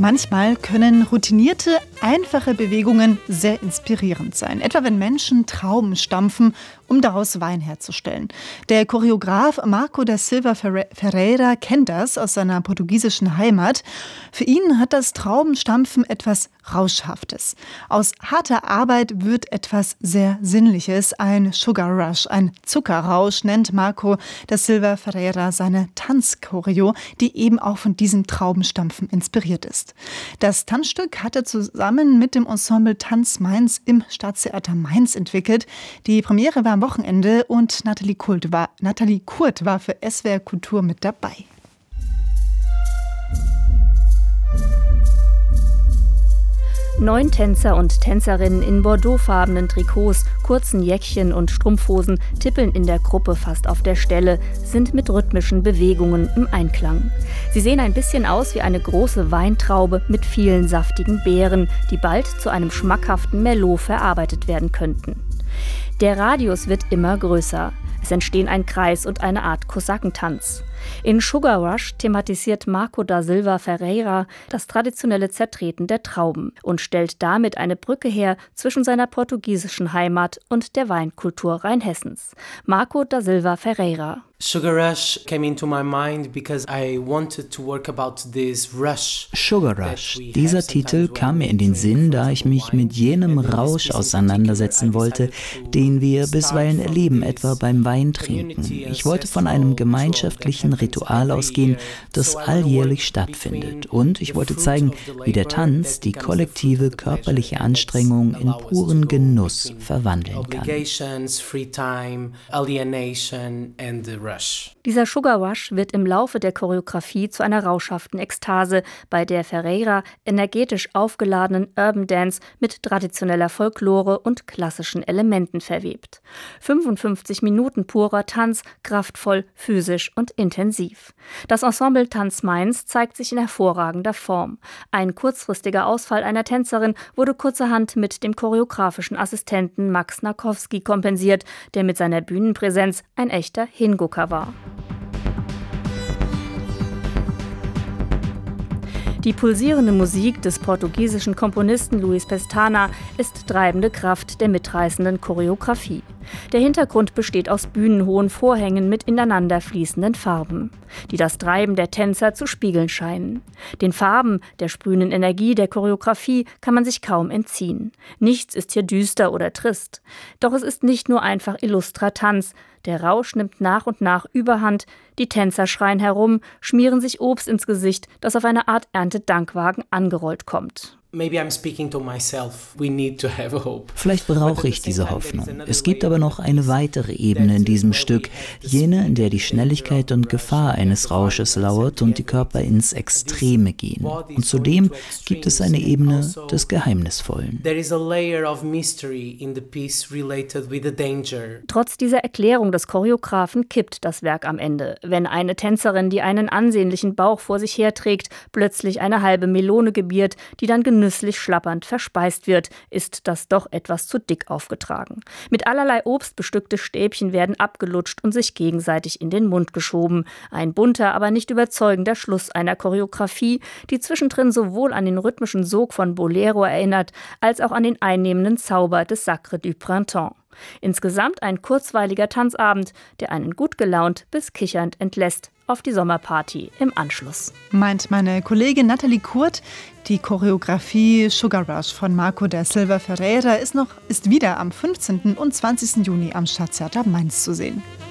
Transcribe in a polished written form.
Manchmal können routinierte, einfache Bewegungen sehr inspirierend sein. Etwa wenn Menschen Trauben stampfen, um daraus Wein herzustellen. Der Choreograf Marco da Silva Ferreira kennt das aus seiner portugiesischen Heimat. Für ihn hat das Traubenstampfen etwas Rauschhaftes. Aus harter Arbeit wird etwas sehr Sinnliches, ein Sugar Rush, ein Zuckerrausch, nennt Marco da Silva Ferreira seine Tanzchoreo, die eben auch von diesem Traubenstampfen inspiriert ist. Das Tanzstück hat er zusammen mit dem Ensemble Tanz Mainz im Staatstheater Mainz entwickelt. Die Premiere war am Wochenende und Nathalie Kurt war für SWR Kultur mit dabei. Neun Tänzer und Tänzerinnen in bordeauxfarbenen Trikots, kurzen Jäckchen und Strumpfhosen tippeln in der Gruppe fast auf der Stelle, sind mit rhythmischen Bewegungen im Einklang. Sie sehen ein bisschen aus wie eine große Weintraube mit vielen saftigen Beeren, die bald zu einem schmackhaften Merlot verarbeitet werden könnten. Der Radius wird immer größer. Es entstehen ein Kreis und eine Art Kosakentanz. In Sugar Rush thematisiert Marco da Silva Ferreira das traditionelle Zertreten der Trauben und stellt damit eine Brücke her zwischen seiner portugiesischen Heimat und der Weinkultur Rheinhessens. Marco da Silva Ferreira. Sugar Rush came into my mind because I wanted to work about this rush. Sugar Rush. Dieser Titel kam mir in den Sinn, da ich mich mit jenem Rausch auseinandersetzen wollte, den wir bisweilen erleben, etwa beim Weintrinken. Ich wollte von einem gemeinschaftlichen Ritual ausgehen, das alljährlich stattfindet. Und ich wollte zeigen, wie der Tanz die kollektive körperliche Anstrengung in puren Genuss verwandeln kann. Dieser Sugar Rush wird im Laufe der Choreografie zu einer rauschhaften Ekstase, bei der Ferreira energetisch aufgeladenen Urban Dance mit traditioneller Folklore und klassischen Elementen verwebt. 55 Minuten purer Tanz, kraftvoll, physisch und intensiv. Das Ensemble Tanz Mainz zeigt sich in hervorragender Form. Ein kurzfristiger Ausfall einer Tänzerin wurde kurzerhand mit dem choreografischen Assistenten Max Narkowski kompensiert, der mit seiner Bühnenpräsenz ein echter Hingucker war. Die pulsierende Musik des portugiesischen Komponisten Luis Pestana ist treibende Kraft der mitreißenden Choreografie. Der Hintergrund besteht aus bühnenhohen Vorhängen mit ineinander fließenden Farben, die das Treiben der Tänzer zu spiegeln scheinen. Den Farben, der sprühenden Energie der Choreografie kann man sich kaum entziehen. Nichts ist hier düster oder trist. Doch es ist nicht nur einfach illustrer Tanz. Der Rausch nimmt nach und nach Überhand, die Tänzer schreien herum, schmieren sich Obst ins Gesicht, das auf eine Art Erntedankwagen angerollt kommt. Vielleicht brauche ich diese Hoffnung. Es gibt aber noch eine weitere Ebene in diesem Stück, jene, in der die Schnelligkeit und Gefahr eines Rausches lauert und die Körper ins Extreme gehen. Und zudem gibt es eine Ebene des Geheimnisvollen. Trotz dieser Erklärung des Choreografen kippt das Werk am Ende, wenn eine Tänzerin, die einen ansehnlichen Bauch vor sich herträgt, plötzlich eine halbe Melone gebiert, die dann genüsslich schlappernd verspeist wird, ist das doch etwas zu dick aufgetragen. Mit allerlei Obst bestückte Stäbchen werden abgelutscht und sich gegenseitig in den Mund geschoben. Ein bunter, aber nicht überzeugender Schluss einer Choreografie, die zwischendrin sowohl an den rhythmischen Sog von Bolero erinnert, als auch an den einnehmenden Zauber des Sacre du Printemps. Insgesamt ein kurzweiliger Tanzabend, der einen gut gelaunt bis kichernd entlässt auf die Sommerparty im Anschluss. Meint meine Kollegin Nathalie Kurt. Die Choreografie Sugar Rush von Marco da Silva Ferreira ist wieder am 15. und 20. Juni am Staatstheater Mainz zu sehen.